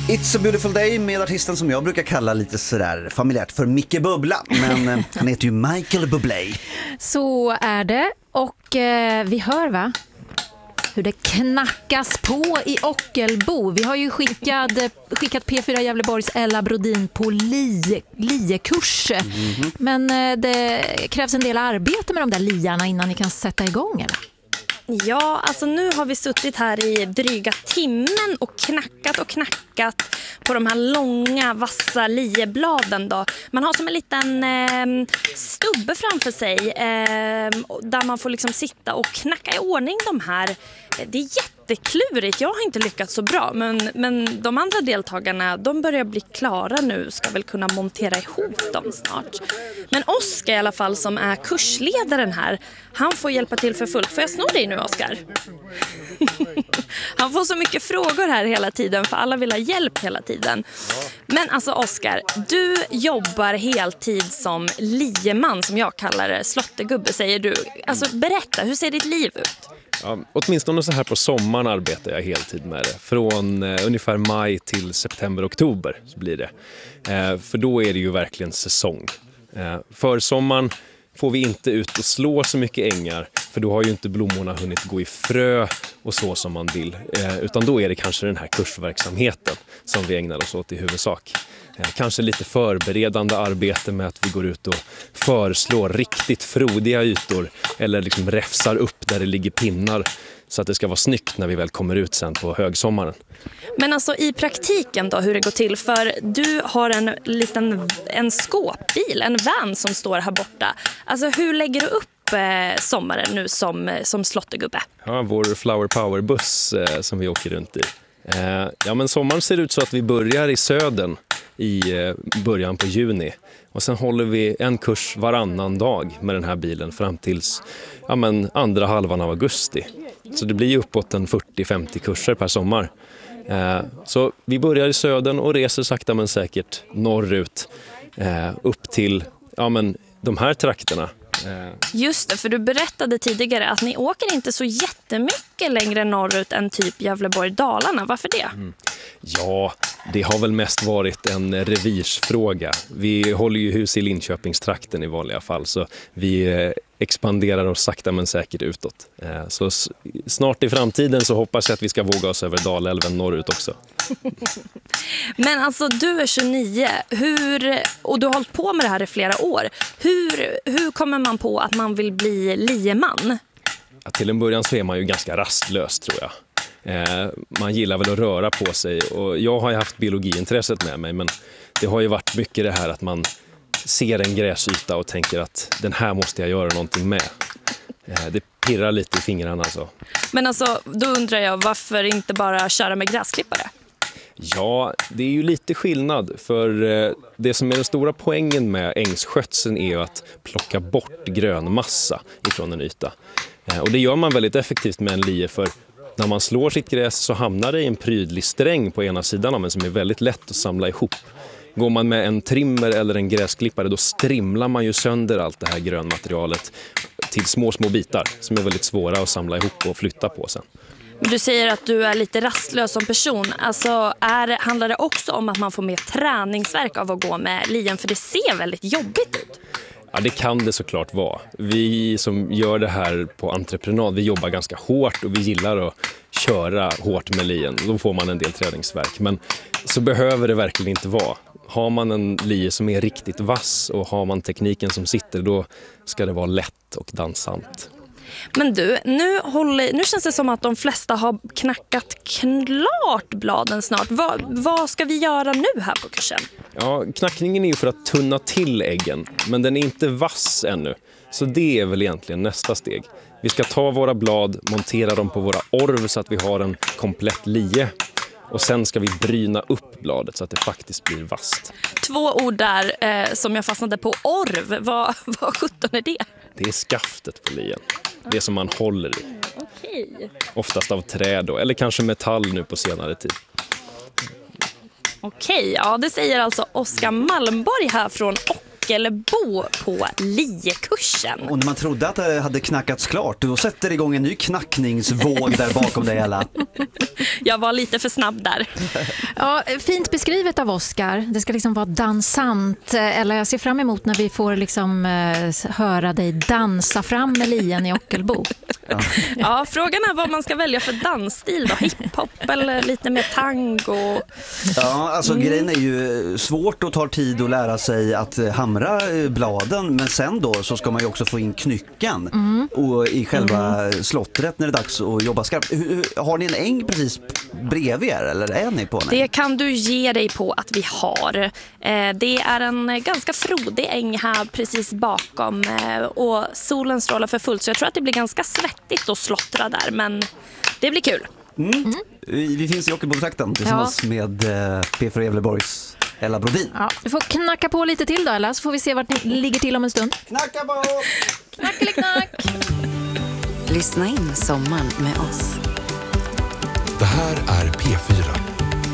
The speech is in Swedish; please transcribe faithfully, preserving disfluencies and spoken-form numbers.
It's a beautiful day med artisten som jag brukar kalla lite sådär familjärt för Micke Bubbla. Men eh, han heter ju Michael Bublé. Så är det. Och eh, vi hör va? Hur det knackas på i Ockelbo. Vi har ju skickat, skickat P fyra Gävleborgs Ella Brodin på lie, liekurs. Mm-hmm. Men eh, det krävs en del arbete med de där liarna innan ni kan sätta igång, eller? Ja, alltså nu har vi suttit här i dryga timmen och knackat och knackat på de här långa, vassa liebladen då. Man har som en liten eh, stubbe framför sig eh, där man får liksom sitta och knacka i ordning de här. Det är jätteklurigt, jag har inte lyckats så bra, men, men de andra deltagarna, de börjar bli klara nu, ska väl kunna montera ihop dem snart. Men Oskar i alla fall, som är kursledaren här, han får hjälpa till för fullt. Får jag sno dig nu, Oskar? Han får så mycket frågor här hela tiden, för alla vill ha hjälp hela tiden. Men alltså Oskar, du jobbar heltid som lieman, som jag kallar det, slottegubbe säger du. Alltså berätta, hur ser ditt liv ut? Ja, åtminstone så här på sommaren arbetar jag heltid med det. Från eh, ungefär maj till september-oktober så blir det. Eh, för då är det ju verkligen säsong. Eh, för sommaren får vi inte ut och slå så mycket ängar. För då har ju inte blommorna hunnit gå i frö och så som man vill. Eh, utan då är det kanske den här kursverksamheten som vi ägnar oss åt i huvudsak. Eh, kanske lite förberedande arbete med att vi går ut och föreslår riktigt frodiga ytor. Eller liksom räfsar upp där det ligger pinnar. Så att det ska vara snyggt när vi väl kommer ut sen på högsommaren. Men alltså i praktiken då, hur det går till? För du har en liten en skåpbil, en van som står här borta. Alltså hur lägger du upp eh, sommaren nu som, som slottegubbe? Ja, vår Flower Power-buss eh, som vi åker runt i. Eh, ja, men sommaren ser ut så att vi börjar i södern i eh, början på juni. Och sen håller vi en kurs varannan dag med den här bilen fram tills ja, men andra halvan av augusti. Så det blir uppåt en fyrtio till femtio kurser per sommar. Eh, så vi börjar i södern och reser sakta men säkert norrut eh, upp till ja, men de här trakterna. Just det, för du berättade tidigare att ni åker inte så jättemycket längre norrut än typ Gävleborg-Dalarna. Varför det? Mm. Ja, det har väl mest varit en revirsfråga. Vi håller ju hus i Linköpingstrakten i vanliga fall, så vi expanderar oss sakta men säkert utåt. Så snart i framtiden så hoppas jag att vi ska våga oss över Dalälven norrut också. Men alltså du är tjugonio hur, och du har hållit på med det här i flera år. Hur, hur kommer man på att man vill bli lieman? Ja, till en början så är man ju ganska rastlös tror jag. Eh, man gillar väl att röra på sig och jag har ju haft biologiintresset med mig, men det har ju varit mycket det här att man ser en gräsyta och tänker att den här måste jag göra någonting med. Eh, det pirrar lite i fingrarna alltså. Men alltså, då undrar jag varför inte bara köra med gräsklippare? Ja, det är ju lite skillnad, för det som är den stora poängen med ängsskötseln är ju att plocka bort grönmassa ifrån en yta. Och det gör man väldigt effektivt med en lie, för när man slår sitt gräs så hamnar det i en prydlig sträng på ena sidan av en som är väldigt lätt att samla ihop. Går man med en trimmer eller en gräsklippare då strimlar man ju sönder allt det här grönmaterialet till små små bitar som är väldigt svåra att samla ihop och flytta på sen. Du säger att du är lite rastlös som person. Alltså, är, handlar det också om att man får mer träningsverk av att gå med lien? För det ser väldigt jobbigt ut. Ja, det kan det såklart vara. Vi som gör det här på entreprenad, vi jobbar ganska hårt och vi gillar att köra hårt med lien. Då får man en del träningsverk. Men så behöver det verkligen inte vara. Har man en lie som är riktigt vass och har man tekniken som sitter, då ska det vara lätt och dansant. Men du, nu, håller, nu känns det som att de flesta har knackat klart bladen snart. Vad, vad ska vi göra nu här på kursen? Ja, knackningen är ju för att tunna till äggen, men den är inte vass ännu. Så det är väl egentligen nästa steg. Vi ska ta våra blad, montera dem på våra orv så att vi har en komplett lie. Och sen ska vi bryna upp bladet så att det faktiskt blir vasst. Två ord där eh, som jag fastnade på. Orv, vad, vad sjutton är det? Det är skaftet på lien. Det som man håller i. Okej. Oftast av trä då, eller kanske metall nu på senare tid. Okej, ja det säger alltså Oskar Malmborg här från Ockelbo på Liekursen. Och när man trodde att det hade knackats klart, då sätter det igång en ny knackningsvåg där bakom dig, Ella. Jag var lite för snabb där. Ja, fint beskrivet av Oskar. Det ska liksom vara dansant. Eller jag ser fram emot när vi får liksom eh, höra dig dansa fram med lien i Ockelbo. Ja. Ja, frågan är vad man ska välja för dansstil då. Hiphop eller lite mer tango. Ja, alltså Mm. grejen är ju svårt och tar tid att lära sig att hamra bladen, men sen då så ska man ju också få in knyckan Mm. och i själva mm. slottret när det är dags att jobba skarpt. Hur- Har ni en äng precis bredvid er eller är ni på en äng? Det kan du ge dig på att vi har. Eh, det är en ganska frodig äng här precis bakom eh, och solen strålar för fullt, så jag tror att det blir ganska svettigt att slottra där, men det blir kul. Mm. Vi finns i Ockelbo-trakten tillsammans ja. med eh, P fyra Gävleborgs Ella Brodin. Ja, du får knacka på lite till då, Ella, så får vi se vart ni ligger till om en stund. Knacka på! Knackeliknack! Lyssna in sommaren med oss. Det här är P fyra.